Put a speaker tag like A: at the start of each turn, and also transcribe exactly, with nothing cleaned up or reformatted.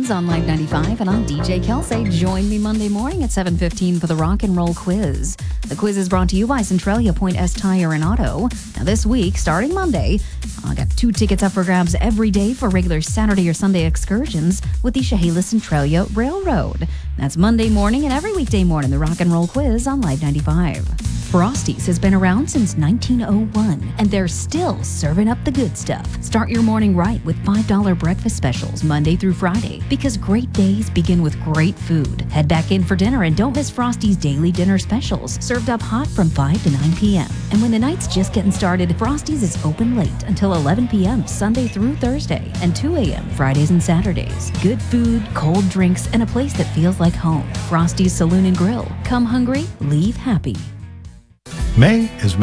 A: Queens on Live ninety-five, and I'm D J Kelsey. Join me Monday morning at seven fifteen for the Rock and Roll Quiz. The quiz is brought to you by Centralia Point S Tire and Auto. Now this week, starting Monday, I got two tickets up for grabs every day for regular Saturday or Sunday excursions with the Chehalis Centralia Railroad. That's Monday morning and every weekday morning, the Rock and Roll Quiz on Live ninety-five. Frosties has been around since nineteen oh one, and they're still serving up the good stuff. Start your morning right with five dollars breakfast specials Monday through Friday, because great days begin with great food. Head back in for dinner and don't miss Frosty's daily dinner specials, served up hot from five to nine p.m. And when the night's just getting started, Frosty's is open late until eleven p.m. Sunday through Thursday, and two a.m. Fridays and Saturdays. Good food, cold drinks, and a place that feels like home. Frosty's Saloon and Grill. Come hungry, leave happy.
B: May is